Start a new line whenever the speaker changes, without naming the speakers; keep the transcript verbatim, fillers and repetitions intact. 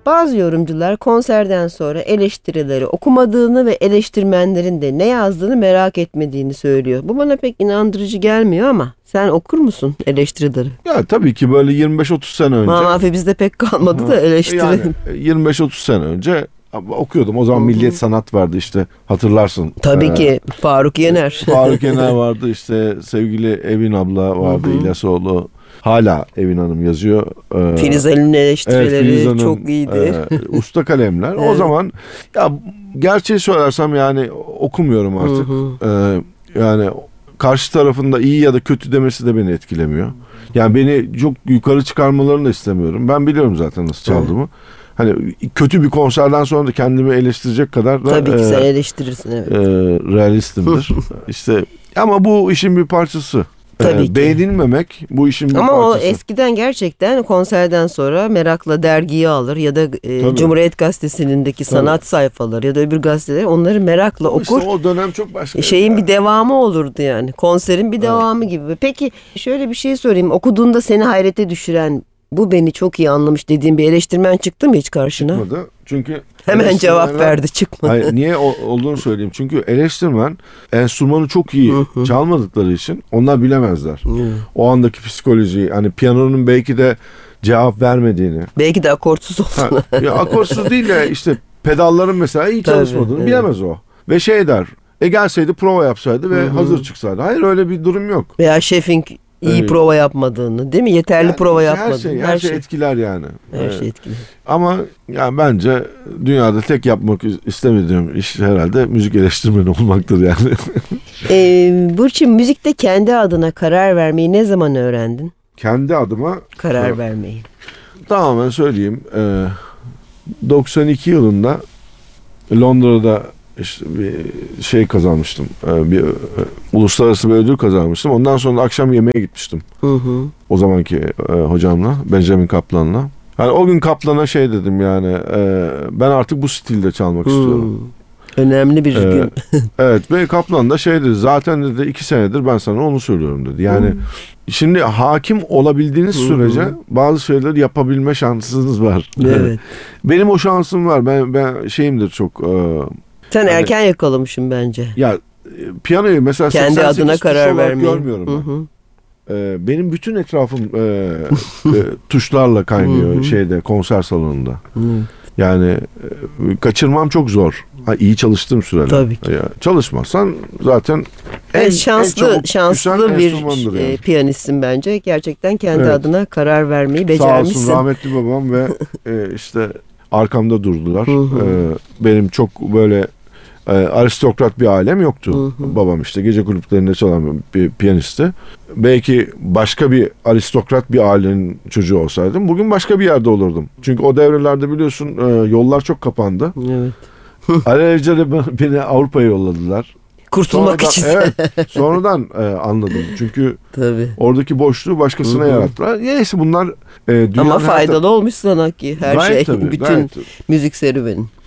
Bazı yorumcular konserden sonra eleştirileri okumadığını ve eleştirmenlerin de ne yazdığını merak etmediğini söylüyor. Bu bana pek inandırıcı gelmiyor ama sen okur musun eleştirileri?
Ya tabii ki böyle yirmi beş otuz sene önce.
Mamafi bizde pek kalmadı da eleştiri.
Yani yirmi beş otuz sene önce okuyordum. O zaman Hı-hı. Milliyet Sanat vardı işte, hatırlarsın.
Tabii
ee,
ki Faruk Yener.
Faruk Yener vardı, işte sevgili Evin abla vardı,
Hı-hı.
İlyasoğlu. Hala Evin Hanım yazıyor. Ee,
Filiz Ali'nin eleştirileri evet, Filiz Hanım, çok iyiydi.
E, usta kalemler. Evet. O zaman ya gerçeği söylersem yani okumuyorum artık. Ee, yani karşı tarafında iyi ya da kötü demesi de beni etkilemiyor. Yani beni çok yukarı çıkarmalarını da istemiyorum. Ben biliyorum zaten nasıl çaldığımı. Hani kötü bir konserden sonra da kendimi eleştirecek kadar da
tabii ki
e,
sen eleştirirsin evet.
E, realistimdir. İşte ama bu işin bir parçası.
Tabii ki.
Beğenilmemek bu işin bir
Ama
parçası.
Ama o eskiden gerçekten konserden sonra merakla dergiyi alır ya da e, Cumhuriyet Gazetesi'ndeki sanat Tabii. sayfaları ya da öbür gazeteler onları merakla
o
okur.
İşte o dönem çok başka.
Şeyin
yani.
bir devamı olurdu yani. Konserin bir evet. devamı gibi. Peki şöyle bir şey sorayım. Okuduğunda seni hayrete düşüren, bu beni çok iyi anlamış dediğin bir eleştirmen çıktı mı hiç karşına?
Çıkmadı. Çünkü
hemen cevap verdi, çıkmadı.
Hayır, niye olduğunu söyleyeyim. Çünkü eleştirmen enstrümanı çok iyi çalmadıkları için onlar bilemezler. O andaki psikolojiyi, hani piyanonun belki de cevap vermediğini.
Belki de akortsuz olsun.
Ha, ya akortsuz değil de işte pedalların mesela iyi çalışmadığını Tabii, bilemez evet. o. Ve şey der, e gelseydi prova yapsaydı ve Hı-hı. hazır çıksaydı. Hayır, öyle bir durum yok.
Veya şefin iyi ee, prova yapmadığını, değil mi? Yeterli
yani
prova
her
yapmadığını.
Şey, her, her şey, şey etkiler yani.
Her evet. şey etkiler.
Ama yani bence dünyada tek yapmak istemediğim iş herhalde müzik eleştirmeni olmaktır yani.
ee, Burçin, müzikte kendi adına karar vermeyi ne zaman öğrendin?
Kendi adıma
karar ha, vermeyi.
Tamamen söyleyeyim. Ee, doksan iki yılında Londra'da İşte bir şey kazanmıştım. Bir e, uluslararası bir ödül kazanmıştım. Ondan sonra akşam yemeğe gitmiştim. Hı hı. O zamanki e, hocamla, Benjamin Kaplan'la. Yani o gün Kaplan'a şey dedim yani e, ben artık bu stilde çalmak hı. istiyorum.
Önemli bir
ee,
gün.
Evet, ve Kaplan da şey dedi, zaten dedi iki senedir ben sana onu söylüyorum dedi. Yani hı. şimdi hakim olabildiğiniz hı hı. sürece bazı şeyleri yapabilme şansınız var.
Evet.
Benim o şansım var. Ben ben şeyimdir çok. E,
Sen yani, erken yakalamışsın bence.
Ya piyanoyu mesela
kendi adına karar vermeyi
görmüyorum ben. Hı hı. Ee, benim bütün etrafım e, e, tuşlarla kaynıyor hı hı. şeyde, konser salonunda. Hı. Yani e, kaçırmam çok zor. Ha, iyi çalıştığım sürede.
Tabii ki.
Ya, çalışmazsan zaten en,
evet, şanslı
en
şanslı bir
yani.
e, piyanistsin bence. Gerçekten kendi evet. adına karar vermeyi becermişsin.
Sağ olsun rahmetli babam ve e, işte arkamda durdular. Hı hı. E, benim çok böyle e, aristokrat bir ailem yoktu. Hı hı. Babam işte gece kulüplerinde çalan bir piyanisti. Belki başka bir aristokrat bir ailenin çocuğu olsaydım bugün başka bir yerde olurdum. Çünkü o devrelerde biliyorsun e, yollar çok kapandı.
Evet.
Alelacele beni Avrupa'ya yolladılar.
Kurtulmak sonradan, için.
Evet. Sonradan e, anladım. Çünkü
Tabii.
oradaki boşluğu başkasına Hı-hı. yarattılar. Neyse bunlar e,
ama faydalı ta- olmuş sana ki her
gayet
şey.
Tabii,
bütün müzik serüvenin.